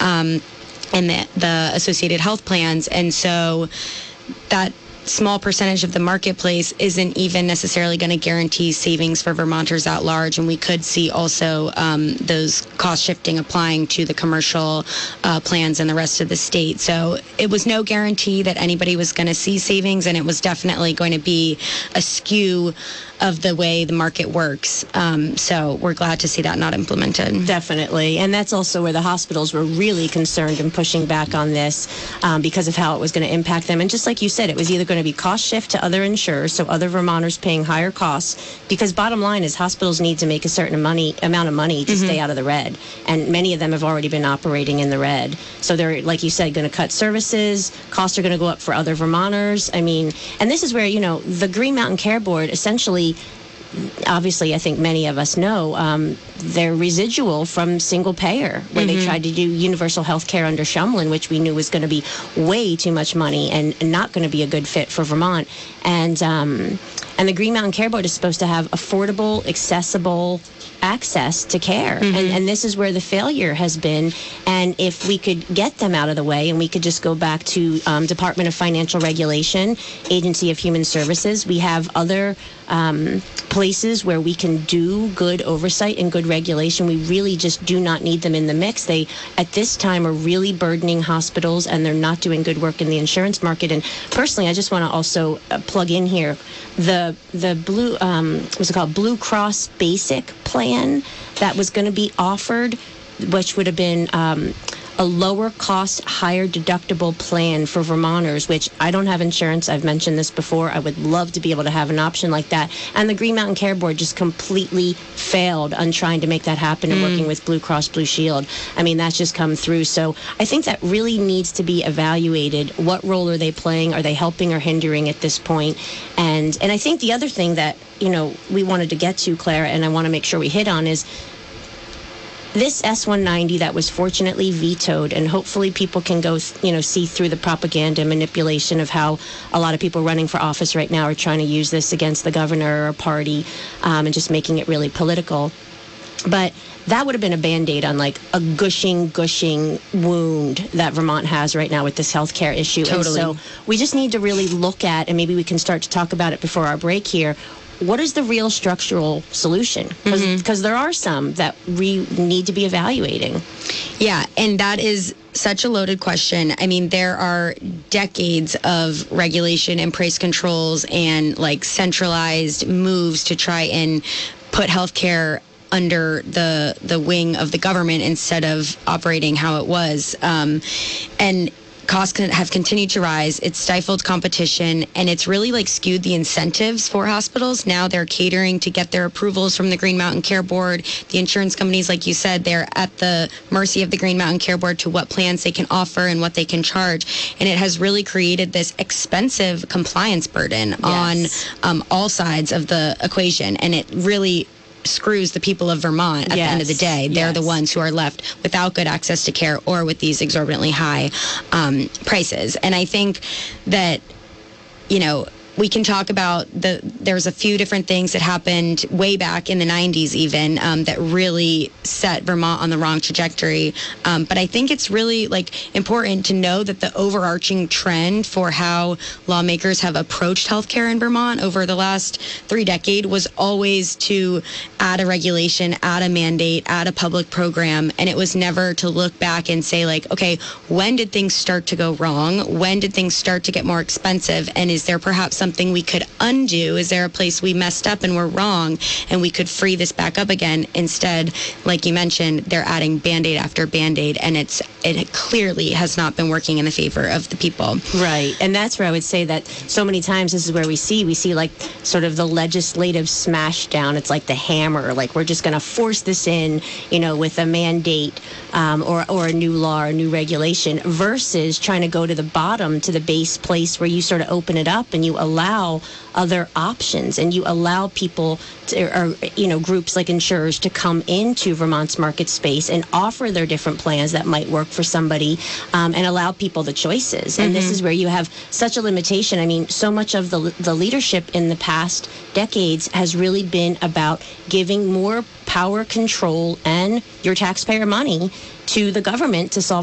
and the associated health plans. And so that small percentage of the marketplace isn't even necessarily going to guarantee savings for Vermonters at large. And we could see also those cost shifting applying to the commercial plans in the rest of the state. So it was no guarantee that anybody was going to see savings, and it was definitely going to be a skew of the way the market works. So we're glad to see that not implemented. Definitely. And that's also where the hospitals were really concerned and pushing back on this because of how it was going to impact them. And just like you said, it was either going to be cost shift to other insurers, so other Vermonters paying higher costs, because bottom line is hospitals need to make a certain amount of money to stay out of the red. And many of them have already been operating in the red. So they're, like you said, going to cut services. Costs are going to go up for other Vermonters. I mean, and this is where, the Green Mountain Care Board essentially, obviously, I think many of us know, they're residual from single payer, where they tried to do universal health care under Shumlin, which we knew was going to be way too much money and not going to be a good fit for Vermont. And the Green Mountain Care Board is supposed to have affordable, accessible access to care. And this is where the failure has been. And if we could get them out of the way and we could just go back to Department of Financial Regulation, Agency of Human Services, we have other places where we can do good oversight and good regulation. We really just do not need them in the mix. They, at this time, are really burdening hospitals, and they're not doing good work in the insurance market. And personally, I just want to also plug in here the Blue, what's it called, Blue Cross Basic plan that was going to be offered, which would have been a lower cost, higher deductible plan for Vermonters, which I don't have insurance. I've mentioned this before. I would love to be able to have an option like that. And the Green Mountain Care Board just completely failed on trying to make that happen and working with Blue Cross Blue Shield. I mean, that's just come through. So I think that really needs to be evaluated. What role are they playing? Are they helping or hindering at this point? And I think the other thing that, we wanted to get to, Claire, and I want to make sure we hit on is this S-190 that was fortunately vetoed, and hopefully people can go, see through the propaganda and manipulation of how a lot of people running for office right now are trying to use this against the governor or a party and just making it really political. But that would have been a Band-Aid on like a gushing wound that Vermont has right now with this healthcare issue. Totally. And so we just need to really look at, and maybe we can start to talk about it before our break here, what is the real structural solution? Because there are some that we need to be evaluating. Yeah, and that is such a loaded question. I mean, there are decades of regulation and price controls and like centralized moves to try and put healthcare under the wing of the government instead of operating how it was. And costs have continued to rise. It's stifled competition, and it's really like skewed the incentives for hospitals. Now they're catering to get their approvals from the Green Mountain Care Board. The insurance companies, like you said, they're at the mercy of the Green Mountain Care Board to what plans they can offer and what they can charge. And it has really created this expensive compliance burden on all sides of the equation. And it really screws the people of Vermont at the end of the day. They're the ones who are left without good access to care or with these exorbitantly high prices. And I think that, we can talk about there's a few different things that happened way back in the 90s even that really set Vermont on the wrong trajectory. But I think it's really important to know that the overarching trend for how lawmakers have approached healthcare in Vermont over the last 3 decades was always to add a regulation, add a mandate, add a public program. And it was never to look back and say okay, when did things start to go wrong? When did things start to get more expensive? And is there perhaps something we could undo? Is there a place we messed up and we're wrong and we could free this back up again? Instead, like you mentioned, they're adding Band-Aid after Band-Aid, and it clearly has not been working in the favor of the people. Right. And that's where I would say that so many times this is where we see sort of the legislative smash down. It's like the hammer, we're just going to force this in, with a mandate or a new law or a new regulation, versus trying to go to the bottom, to the base place where you sort of open it up and you allow other options, and you allow people or groups like insurers to come into Vermont's market space and offer their different plans that might work for somebody, and allow people the choices. And this is where you have such a limitation. I mean, so much of the leadership in the past decades has really been about giving more power, control, and your taxpayer money to the government to solve